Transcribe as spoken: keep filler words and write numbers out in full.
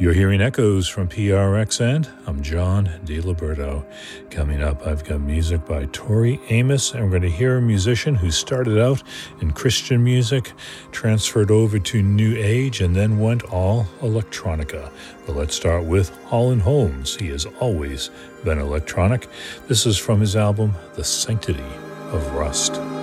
You're hearing echoes from P R X, and I'm John DiLiberto. Coming up, I've got music by Tori Amos, and we're going to hear a musician who started out in Christian music, transferred over to New Age, and then went all electronica. But let's start with Holland Holmes. He has always been electronic. This is from his album, The Sanctity of Rust.